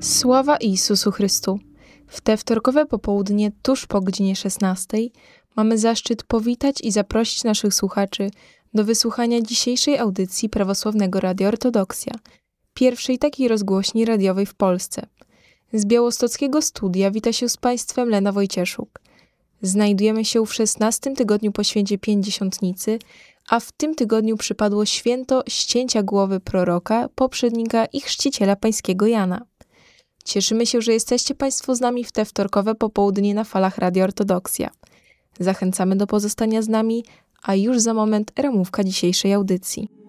Sława Jezusu Chrystu! W te wtorkowe popołudnie, tuż po godzinie 16, mamy zaszczyt powitać i zaprosić naszych słuchaczy do wysłuchania dzisiejszej audycji Prawosławnego Radia Ortodoksja, pierwszej takiej rozgłośni radiowej w Polsce. Z białostockiego studia wita się z Państwem Lena Wojcieszuk. Znajdujemy się w 16 tygodniu po święcie Pięćdziesiątnicy, a w tym tygodniu przypadło święto ścięcia głowy proroka, poprzednika i chrzciciela pańskiego Jana. Cieszymy się, że jesteście Państwo z nami w te wtorkowe popołudnie na falach Radia Ortodoksja. Zachęcamy do pozostania z nami, a już za moment ramówka dzisiejszej audycji.